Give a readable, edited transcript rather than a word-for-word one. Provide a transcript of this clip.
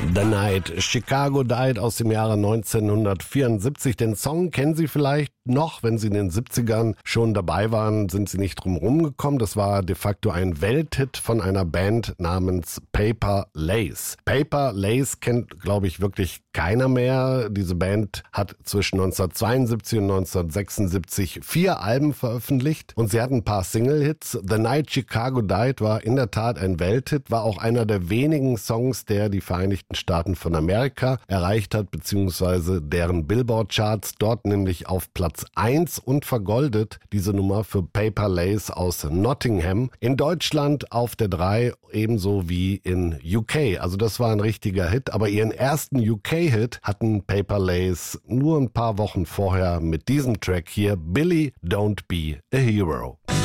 The Night Chicago Died aus dem Jahre 1974. Den Song kennen Sie vielleicht noch, wenn Sie in den 70ern schon dabei waren, sind Sie nicht drum rumgekommen. Das war de facto ein Welthit von einer Band namens Paper Lace. Paper Lace kennt, glaube ich, wirklich keiner mehr. Diese Band hat zwischen 1972 und 1976 4 Alben veröffentlicht und sie hatten ein paar Single-Hits. The Night Chicago Died war in der Tat ein Welthit, war auch einer der wenigen Songs, der die Vereinigten Staaten von Amerika erreicht hat, beziehungsweise deren Billboard-Charts, dort nämlich auf Platz 1 und vergoldet, diese Nummer für Paper Lace aus Nottingham. In Deutschland auf der 3, ebenso wie in UK. Also das war ein richtiger Hit, aber ihren ersten UK-Hit hatten Paper Lace nur ein paar Wochen vorher mit diesem Track hier, Billy Don't Be a Hero.